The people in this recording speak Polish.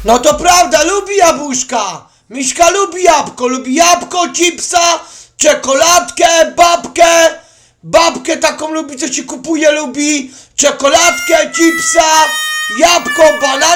No to prawda, lubi jabłuszka. Miśka lubi jabłko, chipsa, czekoladkę, babkę taką lubi, co się kupuje, lubi czekoladkę, chipsa, jabłko, banan.